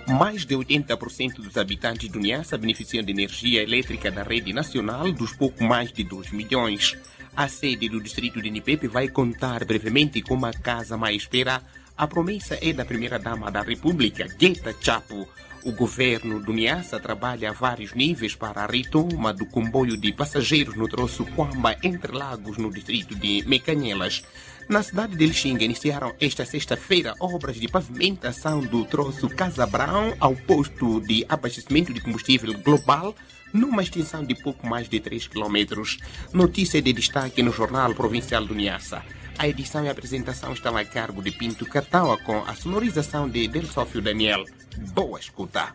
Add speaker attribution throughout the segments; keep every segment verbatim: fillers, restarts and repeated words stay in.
Speaker 1: Mais de oitenta por cento dos habitantes do Niassa beneficiam de energia elétrica da rede nacional dos pouco mais de dois milhões. A sede do distrito de Nipepe vai contar brevemente com uma casa mais espera. A promessa é da primeira-dama da República, Gueta Chapo. O governo do Niassa trabalha a vários níveis para a retoma do comboio de passageiros no troço Quamba, entre Lagos, no distrito de Mecanhelas. Na cidade de Lixinga, iniciaram esta sexta-feira obras de pavimentação do troço Casa Brown ao posto de abastecimento de combustível global, numa extensão de pouco mais de três quilômetros. Notícia de destaque no Jornal Provincial do Niassa. A edição e a apresentação estão a cargo de Pinto Cartaua, com a sonorização de Del Sófio Daniel. Boa escuta!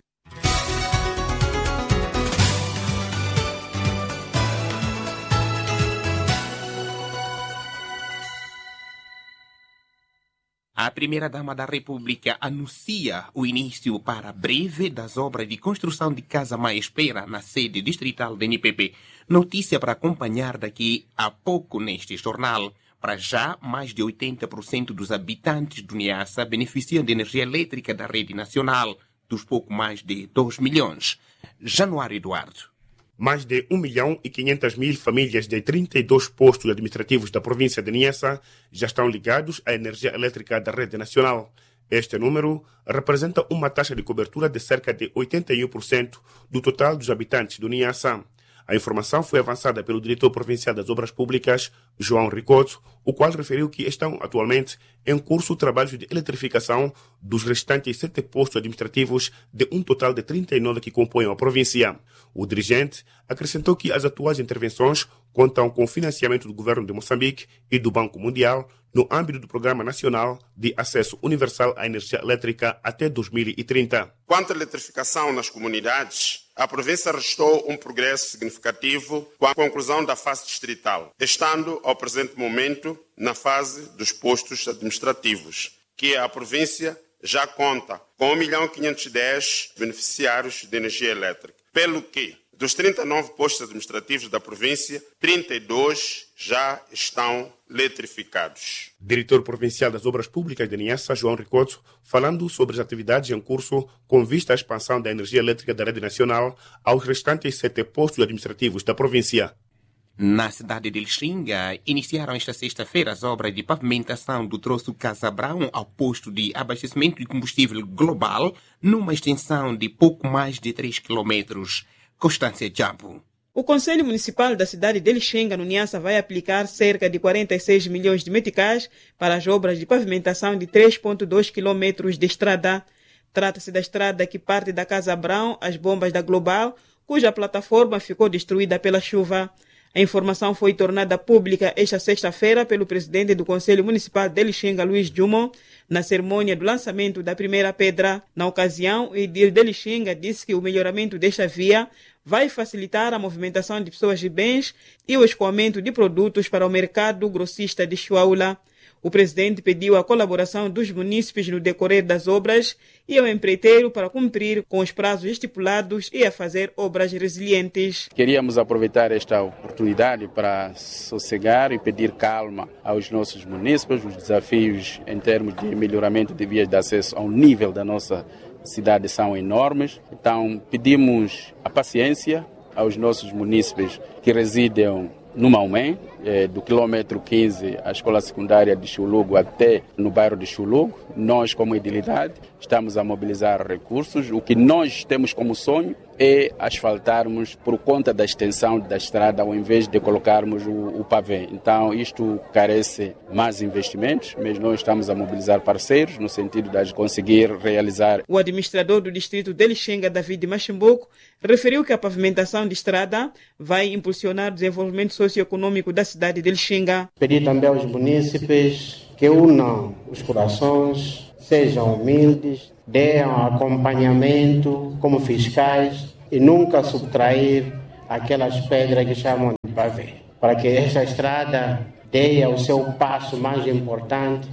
Speaker 1: A primeira-dama da República anuncia o início para breve das obras de construção de Casa Mais Espera na sede distrital de Nipepe. Notícia para acompanhar daqui a pouco neste jornal. Para já, mais de oitenta por cento dos habitantes do Niassa beneficiam de energia elétrica da rede nacional, dos pouco mais de dois milhões. Januário Eduardo.
Speaker 2: Mais de um milhão e quinhentas mil famílias de trinta e dois postos administrativos da província de Niassa já estão ligados à energia elétrica da rede nacional. Este número representa uma taxa de cobertura de cerca de oitenta e um por cento do total dos habitantes do Niassa. A informação foi avançada pelo diretor provincial das Obras Públicas, João Ricoto, o qual referiu que estão atualmente em curso trabalhos de eletrificação dos restantes sete postos administrativos de um total de trinta e nove que compõem a província. O dirigente acrescentou que as atuais intervenções contam com financiamento do governo de Moçambique e do Banco Mundial no âmbito do Programa Nacional de Acesso Universal à Energia Elétrica até dois mil e trinta.
Speaker 3: Quanto à eletrificação nas comunidades, a província registrou um progresso significativo com a conclusão da fase distrital, estando ao presente momento na fase dos postos administrativos, que a província já conta com um milhão quinhentos e dez beneficiários de energia elétrica, pelo que dos trinta e nove postos administrativos da província, trinta e dois já estão eletrificados.
Speaker 2: Diretor Provincial das Obras Públicas de Niassa, João Ricoto, falando sobre as atividades em curso com vista à expansão da energia elétrica da rede nacional aos restantes sete postos administrativos da província.
Speaker 1: Na cidade de Lixinga, iniciaram esta sexta-feira as obras de pavimentação do troço Casa Brown ao posto de abastecimento de combustível global, numa extensão de pouco mais de três quilômetros. Constância Jambo.
Speaker 4: O Conselho Municipal da cidade de Lixinga, no Niassa, vai aplicar cerca de quarenta e seis milhões de meticais para as obras de pavimentação de três vírgula dois quilômetros de estrada. Trata-se da estrada que parte da Casa Brown às bombas da Global, cuja plataforma ficou destruída pela chuva. A informação foi tornada pública esta sexta-feira pelo presidente do Conselho Municipal de Lixinga, Luís Dumont, na cerimônia do lançamento da primeira pedra. Na ocasião, o edil de Lixinga disse que o melhoramento desta via vai facilitar a movimentação de pessoas e bens e o escoamento de produtos para o mercado grossista de Chuaula. O presidente pediu a colaboração dos munícipes no decorrer das obras e ao empreiteiro para cumprir com os prazos estipulados e a fazer obras resilientes.
Speaker 5: Queríamos aproveitar esta oportunidade para sossegar e pedir calma aos nossos munícipes. Os desafios em termos de melhoramento de vias de acesso ao nível da nossa cidade são enormes. Então pedimos a paciência aos nossos munícipes que residem no Maomé, eh, do quilômetro quinze, a escola secundária de Chulugo até no bairro de Chulugo. Nós, como edilidade, estamos a mobilizar recursos. O que nós temos como sonho é asfaltarmos por conta da extensão da estrada, ao invés de colocarmos o, o pavê. Então, isto carece mais investimentos, mas nós estamos a mobilizar parceiros no sentido de conseguir realizar.
Speaker 4: O administrador do distrito de Lixinga, David Machimbuco, referiu que a pavimentação de estrada vai impulsionar o desenvolvimento socioeconômico da cidade de Lixinga.
Speaker 6: Pedir também aos munícipes que unam os corações, sejam humildes, deem acompanhamento como fiscais e nunca subtrair aquelas pedras que chamam de pavê, para que esta estrada dê o seu passo mais importante.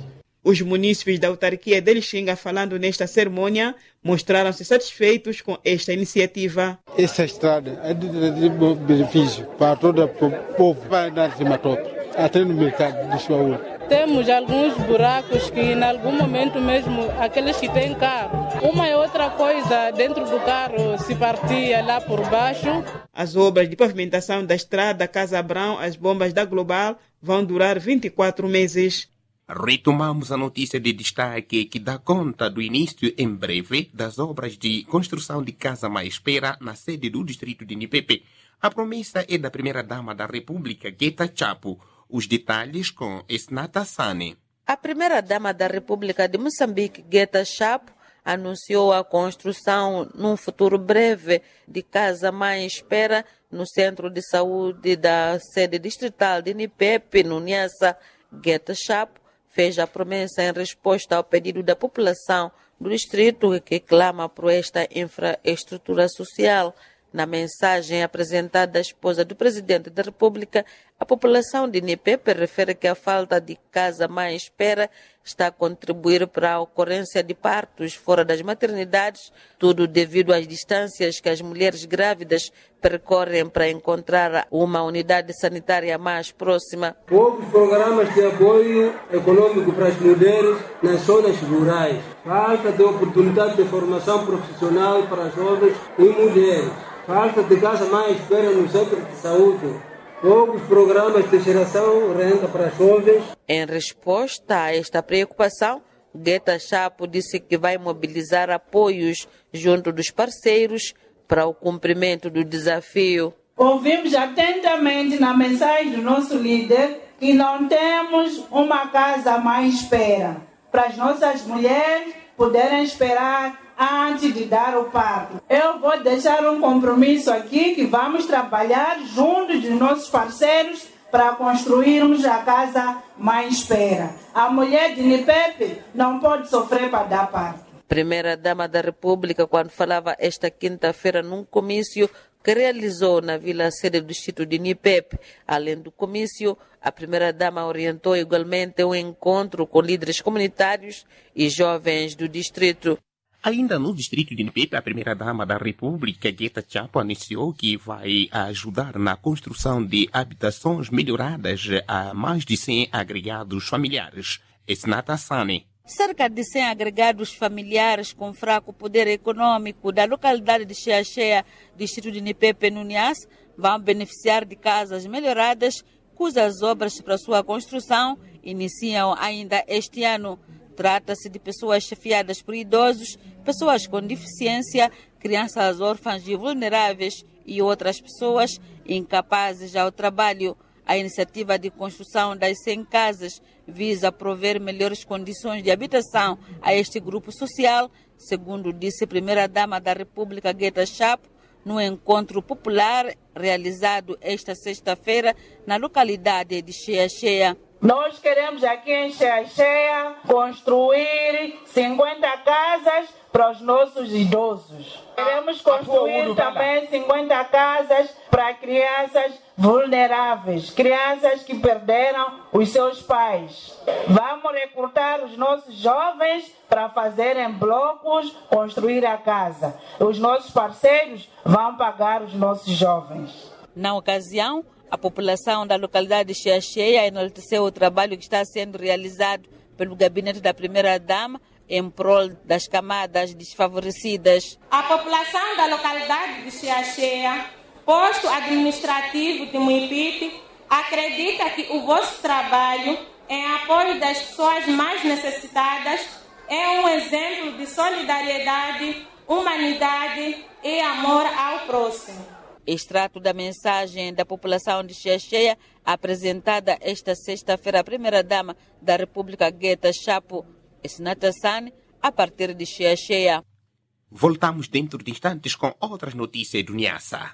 Speaker 4: Os munícipes da autarquia de Lixinga, falando nesta cerimônia, mostraram-se satisfeitos com esta iniciativa.
Speaker 7: Essa estrada é de, de, de benefício para todo o povo, vai dar de matope, até no mercado de Chuaú.
Speaker 8: Temos alguns buracos que, em algum momento mesmo, aqueles que têm carro, uma e outra coisa dentro do carro se partia lá por baixo.
Speaker 4: As obras de pavimentação da estrada Casa Abrão, as bombas da Global, vão durar vinte e quatro meses.
Speaker 1: Retomamos a notícia de destaque que dá conta do início em breve das obras de construção de Casa Mais Espera na sede do distrito de Nipepe. A promessa é da primeira-dama da República, Gueta Chapo. Os detalhes com Esnata Sane.
Speaker 9: A primeira-dama da República de Moçambique, Gueta Chapo, anunciou a construção, num futuro breve, de Casa Mãe Espera no Centro de Saúde da sede distrital de Nipepe, no Niassa. Gueta Chapo fez a promessa em resposta ao pedido da população do distrito que clama por esta infraestrutura social. Na mensagem apresentada à esposa do presidente da República, a população de Nipepe refere que a falta de Casa Mãe Espera está a contribuir para a ocorrência de partos fora das maternidades, tudo devido às distâncias que as mulheres grávidas percorrem para encontrar uma unidade sanitária mais próxima.
Speaker 10: Poucos programas de apoio econômico para as mulheres nas zonas rurais. Falta de oportunidade de formação profissional para jovens e mulheres. Falta de Casa Mãe Espera no centro de saúde. Poucos programas de geração renda para jovens.
Speaker 9: Em resposta a esta preocupação, Gueta Chapo disse que vai mobilizar apoios junto dos parceiros para o cumprimento do desafio.
Speaker 11: Ouvimos atentamente na mensagem do nosso líder que não temos uma Casa Mãe Espera para as nossas mulheres poderem esperar antes de dar o parto. Eu vou deixar um compromisso aqui que vamos trabalhar juntos dos nossos parceiros para construirmos a Casa Mãe Espera. A mulher de Nipepe não pode sofrer para dar parto.
Speaker 9: Primeira-dama da República, quando falava esta quinta-feira num comício que realizou na Vila Sede do distrito de Nipepe. Além do comício, a primeira-dama orientou igualmente um encontro com líderes comunitários e jovens do distrito.
Speaker 1: Ainda no distrito de Nipepe, a primeira-dama da República, Gueta Chapo, anunciou que vai ajudar na construção de habitações melhoradas a mais de cem agregados familiares. Esnata Sane.
Speaker 12: Cerca de cem agregados familiares com fraco poder econômico da localidade de Cheia Cheia, distrito de Nipepe, no Niassa, vão beneficiar de casas melhoradas, cujas obras para sua construção iniciam ainda este ano. Trata-se de pessoas chefiadas por idosos, pessoas com deficiência, crianças órfãs e vulneráveis e outras pessoas incapazes ao trabalho. A iniciativa de construção das cem casas visa prover melhores condições de habitação a este grupo social, segundo disse a primeira-dama da República, Gueta Chapo, no encontro popular realizado esta sexta-feira na localidade de Cheia Cheia.
Speaker 11: Nós queremos aqui em Cheia Cheia construir cinquenta casas para os nossos idosos. Queremos construir também cinquenta casas para crianças vulneráveis, crianças que perderam os seus pais. Vamos recrutar os nossos jovens para fazerem blocos, construir a casa. Os nossos parceiros vão pagar os nossos jovens.
Speaker 12: Na ocasião, a população da localidade de Cheia Cheia enalteceu o trabalho que está sendo realizado pelo gabinete da primeira-dama em prol das camadas desfavorecidas.
Speaker 13: A população da localidade de Cheia Cheia, posto administrativo de Muipite, acredita que o vosso trabalho em apoio das pessoas mais necessitadas é um exemplo de solidariedade, humanidade e amor ao próximo.
Speaker 12: Extrato da mensagem da população de Cheia Cheia, apresentada esta sexta-feira à primeira-dama da República, Gueta Chapo, Esnata Sane, a partir de Cheia Cheia.
Speaker 1: Voltamos dentro de instantes com outras notícias do Niassa.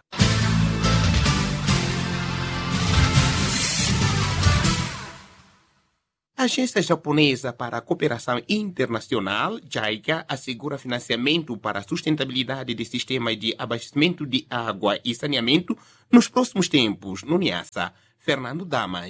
Speaker 1: A Agência Japonesa para a Cooperação Internacional, JICA, assegura financiamento para a sustentabilidade de sistemas de abastecimento de água e saneamento nos próximos tempos, no Niassa. Fernando Damas.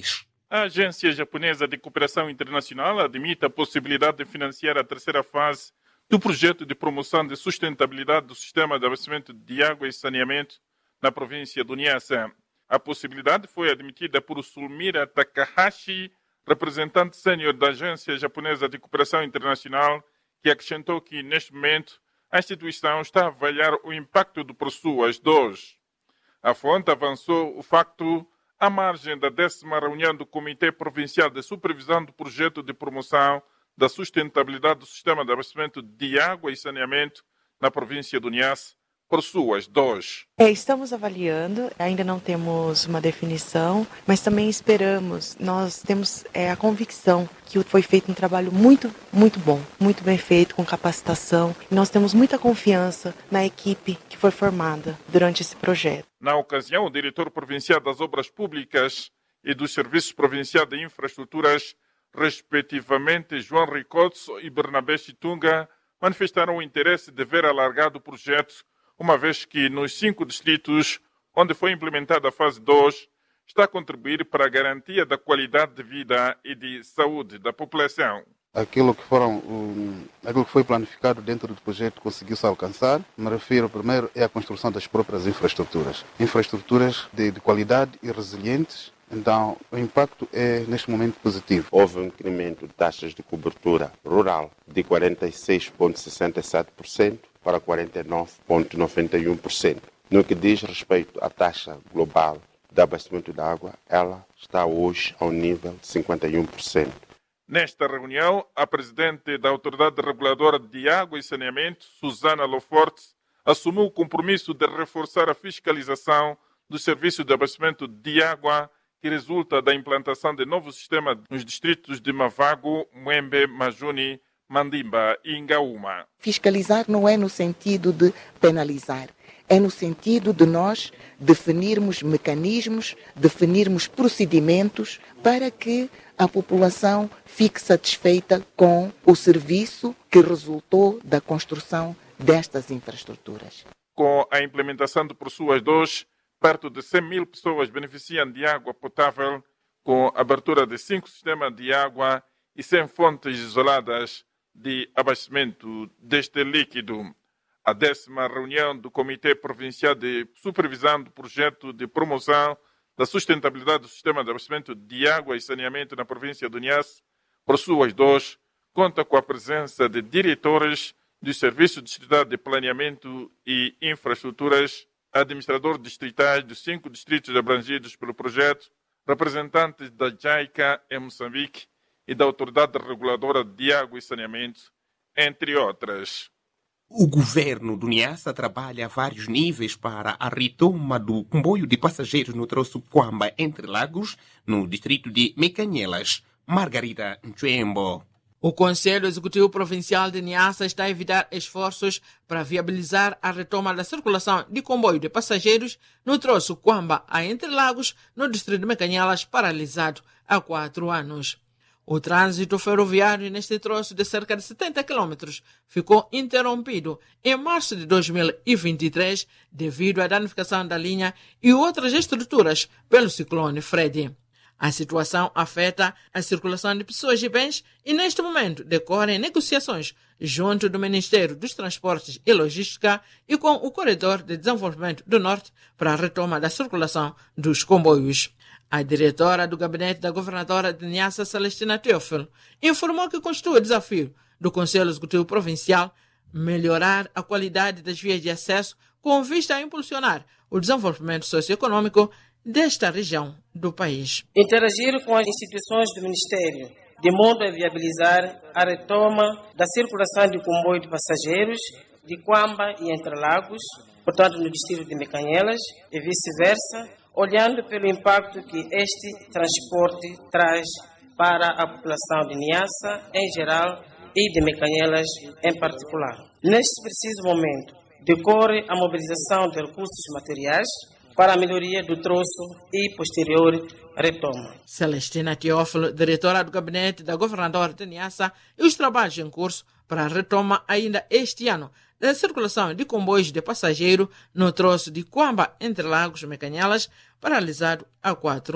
Speaker 14: A Agência Japonesa de Cooperação Internacional admite a possibilidade de financiar a terceira fase do projeto de promoção de sustentabilidade do sistema de abastecimento de água e saneamento na província do Niassa. A possibilidade foi admitida por Sulmira Takahashi, representante sênior da Agência Japonesa de Cooperação Internacional, que acrescentou que, neste momento, a instituição está a avaliar o impacto do Prosuas dois. A fonte avançou o facto à margem da décima reunião do Comitê Provincial de Supervisão do Projeto de Promoção da Sustentabilidade do Sistema de Abastecimento de Água e Saneamento na província do Niassa, Prosuas dois.
Speaker 15: É, estamos avaliando, ainda não temos uma definição, mas também esperamos, nós temos é, a convicção que foi feito um trabalho muito, muito bom, muito bem feito, com capacitação, e nós temos muita confiança na equipe que foi formada durante esse projeto.
Speaker 14: Na ocasião, o diretor provincial das Obras Públicas e dos Serviços Provinciais de Infraestruturas, respectivamente João Ricotso e Bernabé Chitunga, manifestaram o interesse de ver alargado o projeto, uma vez que nos cinco distritos onde foi implementada a fase dois, está a contribuir para a garantia da qualidade de vida e de saúde da população.
Speaker 16: Aquilo que, foram, um, aquilo que foi planificado dentro do projeto conseguiu-se alcançar. Me refiro primeiro é a construção das próprias infraestruturas. Infraestruturas de, de qualidade e resilientes. Então, o impacto é, neste momento, positivo.
Speaker 3: Houve um incremento de taxas de cobertura rural de quarenta e seis vírgula sessenta e sete por cento para quarenta e nove vírgula noventa e um por cento. No que diz respeito à taxa global de abastecimento de água, ela está hoje ao nível de cinquenta e um por cento.
Speaker 14: Nesta reunião, a presidente da Autoridade Reguladora de Água e Saneamento, Susana Loforte, assumiu o compromisso de reforçar a fiscalização do serviço de abastecimento de água que resulta da implantação de novo sistema nos distritos de Mavago, Muembe, Majuni, Mandimba e Ingaúma.
Speaker 17: Fiscalizar não é no sentido de penalizar, é no sentido de nós definirmos mecanismos, definirmos procedimentos para que a população fique satisfeita com o serviço que resultou da construção destas infraestruturas.
Speaker 14: Com a implementação do Prosuas dois, perto de cem mil pessoas beneficiam de água potável, com a abertura de cinco sistemas de água e cem fontes isoladas de abastecimento deste líquido. A décima reunião do Comitê Provincial de Supervisão do Projeto de Promoção da Sustentabilidade do Sistema de Abastecimento de Água e Saneamento na província do Niassa, Prosuas dois, conta com a presença de diretores do Serviço Distrital de Planeamento e Infraestruturas, administradores distritais dos cinco distritos abrangidos pelo projeto, representantes da JICA em Moçambique e da Autoridade Reguladora de Água e Saneamento, entre outras.
Speaker 1: O governo do Niassa trabalha a vários níveis para a retoma do comboio de passageiros no troço Quamba entre Lagos, no distrito de Mecanhelas. Margarida Nchembo.
Speaker 18: O Conselho Executivo Provincial de Niassa está a evitar esforços para viabilizar a retoma da circulação de comboio de passageiros no troço Quamba a Entre Lagos, no distrito de Mecanhelas, paralisado há quatro anos. O trânsito ferroviário neste troço de cerca de setenta quilômetros ficou interrompido em março de dois mil e vinte e três devido à danificação da linha e outras estruturas pelo ciclone Freddy. A situação afeta a circulação de pessoas e bens e, neste momento, decorrem negociações junto do Ministério dos Transportes e Logística e com o Corredor de Desenvolvimento do Norte para a retoma da circulação dos comboios. A diretora do gabinete da governadora de Niassa, Celestina Teófilo, informou que constitui o desafio do Conselho Executivo Provincial melhorar a qualidade das vias de acesso com vista a impulsionar o desenvolvimento socioeconômico desta região do país.
Speaker 19: Interagir com as instituições do Ministério, de modo a viabilizar a retoma da circulação de comboio de passageiros de Quamba e Entre Lagos, portanto no distrito de Mecanhelas, e vice-versa, olhando pelo impacto que este transporte traz para a população de Niassa em geral e de Mecanhelas em particular. Neste preciso momento, decorre a mobilização de recursos materiais para a melhoria do troço e posterior retoma.
Speaker 18: Celestina Teófilo, diretora do gabinete da governadora de Niassa, e os trabalhos em curso para a retoma ainda este ano da circulação de comboios de passageiro no troço de Quamba Entre Lagos e Mecanhelas, paralisado há quatro